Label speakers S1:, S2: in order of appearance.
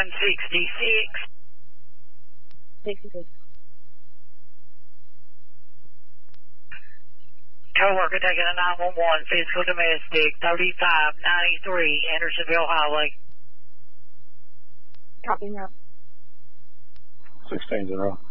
S1: 66.
S2: Coworker taking a 911, physical domestic, 3593 Andersonville Highway.
S1: Copy now.
S3: 16-0.